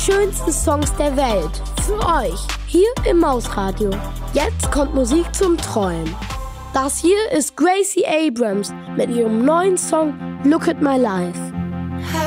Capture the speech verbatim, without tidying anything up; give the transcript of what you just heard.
schönsten Songs der Welt. Für euch. Hier im Mausradio. Jetzt kommt Musik zum Träumen. Das hier ist Gracie Abrams mit ihrem neuen Song Look at My Life.